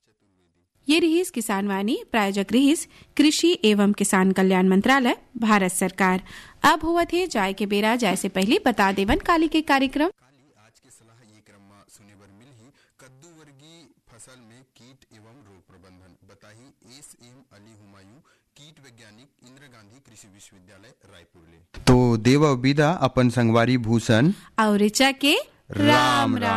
ये रहीस किसान वाणी, प्रायोजक रहीस कृषि एवं किसान कल्याण मंत्रालय, भारत सरकार। अब हुआ थे जाय के बेरा, जाय से पहले बता देवन काली के कार्यक्रम। आज के सलाह ये क्रम में सुने बर मिलही कद्दू वर्गीय फसल में कीट एवं रोग प्रबंधन बताही एस.एम. अली हुमायूं, कीट वैज्ञानिक, इंदिरा गांधी कृषि विश्वविद्यालय रायपुर ले। तो देव विदा अपन संगवारी भूषण और ऋचा के राम राम।